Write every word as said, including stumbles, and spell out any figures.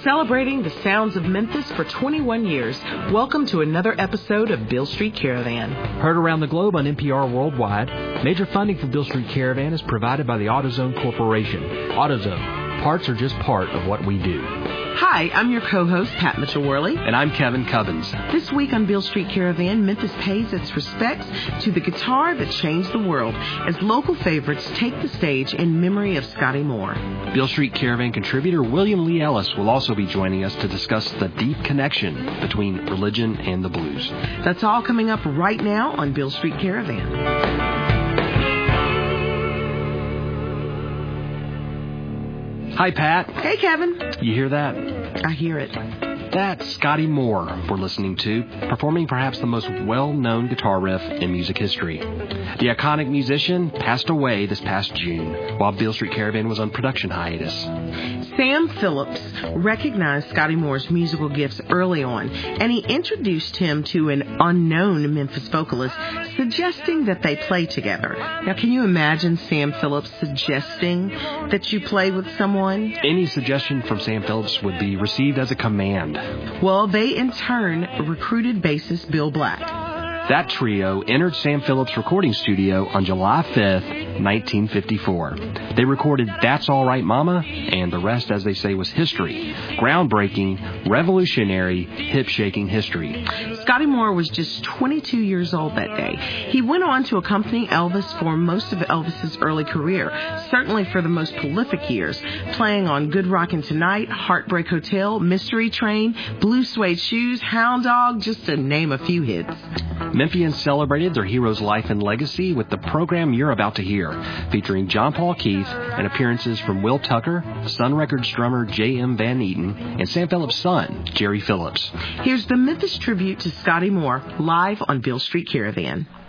Celebrating the sounds of Memphis for twenty-one years, welcome to another episode of Beale Street Caravan. Heard around the globe on N P R Worldwide, major funding for Beale Street Caravan is provided by the AutoZone Corporation. AutoZone, parts are just part of what we do. Hi, I'm your co-host, Pat Mitchell-Worley. And I'm Kevin Cubbins. This week on Beale Street Caravan, Memphis pays its respects to the guitar that changed the world as local favorites take the stage in memory of Scotty Moore. Beale Street Caravan contributor William Lee Ellis will also be joining us to discuss the deep connection between religion and the blues. That's all coming up right now on Beale Street Caravan. Hi, Pat. Hey, Kevin. You hear that? I hear it. That's Scotty Moore we're listening to, performing perhaps the most well-known guitar riff in music history. The iconic musician passed away this past June while Beale Street Caravan was on production hiatus. Sam Phillips recognized Scotty Moore's musical gifts early on, and he introduced him to an unknown Memphis vocalist, suggesting that they play together. Now, can you imagine Sam Phillips suggesting that you play with someone? Any suggestion from Sam Phillips would be received as a command. Well, they in turn recruited bassist Bill Black. That trio entered Sam Phillips' recording studio on July fifth, nineteen fifty-four. They recorded That's All Right Mama, and the rest, as they say, was history. Groundbreaking, revolutionary, hip-shaking history. Scotty Moore was just twenty-two years old that day. He went on to accompany Elvis for most of Elvis's early career, certainly for the most prolific years, playing on Good Rockin' Tonight, Heartbreak Hotel, Mystery Train, Blue Suede Shoes, Hound Dog, just to name a few hits. Memphians celebrated their hero's life and legacy with the program you're about to hear, featuring John Paul Keith and appearances from Will Tucker, Sun Records drummer J M Van Eaton, and Sam Phillips' son, Jerry Phillips. Here's the Memphis tribute to Scotty Moore, live on Beale Street Caravan.